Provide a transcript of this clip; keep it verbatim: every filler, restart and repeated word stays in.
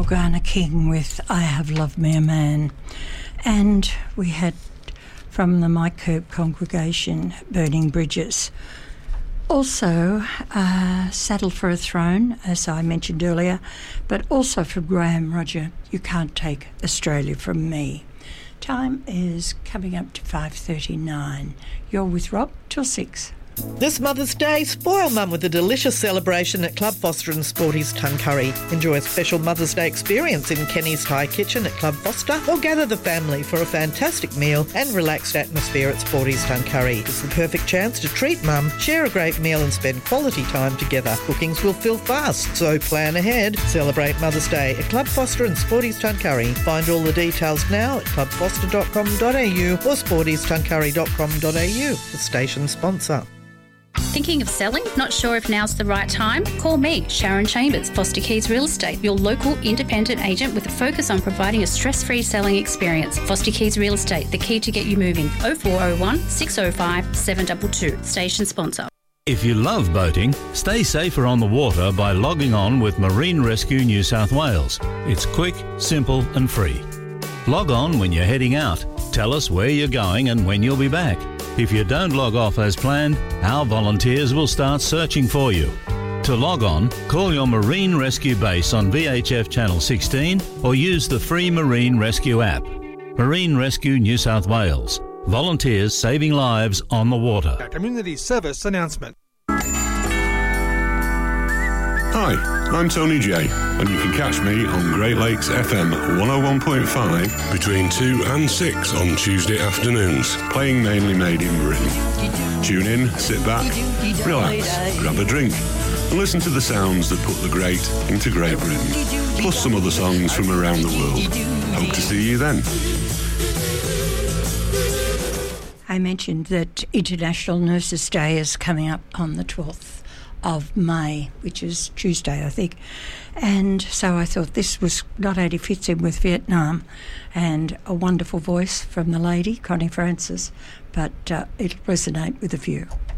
Morgana King with I Have Loved Me a Man. And we had from the Mike Kirk congregation, Burning Bridges. Also, uh, Saddle for a Throne, as I mentioned earlier, but also from Graham Roger, You Can't Take Australia From Me. Time is coming up to five thirty-nine. You're with Rob till six. This Mother's Day, spoil Mum with a delicious celebration at Club Foster and Sporty's Tuncurry. Enjoy a special Mother's Day experience in Kenny's Thai Kitchen at Club Foster, or gather the family for a fantastic meal and relaxed atmosphere at Sporty's Tuncurry. It's the perfect chance to treat Mum, share a great meal and spend quality time together. Bookings will fill fast, so plan ahead. Celebrate Mother's Day at Club Foster and Sporty's Tuncurry. Find all the details now at club foster dot com dot a u or sporties tuncurry dot com dot a u, the station sponsor. Thinking of selling? Not sure if now's the right time? Call me, Sharon Chambers, Foster Keys Real Estate, your local independent agent with a focus on providing a stress-free selling experience. Foster Keys Real Estate, the key to get you moving. oh four oh one, six oh five, seven two two. Station sponsor. If you love boating, stay safer on the water by logging on with Marine Rescue New South Wales. It's quick, simple and free. Log on when you're heading out. Tell us where you're going and when you'll be back. If you don't log off as planned, our volunteers will start searching for you. To log on, call your Marine Rescue base on V H F Channel sixteen or use the free Marine Rescue app. Marine Rescue New South Wales. Volunteers saving lives on the water. A community service announcement. Hi, I'm Tony J, and you can catch me on Great Lakes F M one oh one point five between two and six on Tuesday afternoons, playing mainly made in Britain. Tune in, sit back, relax, grab a drink, and listen to the sounds that put the great into Great Britain, plus some other songs from around the world. Hope to see you then. I mentioned that International Nurses Day is coming up on the twelfth of May, which is Tuesday, I think. And so I thought this was not only fits in with Vietnam and a wonderful voice from the lady, Connie Francis, but uh, it'll resonate with a few.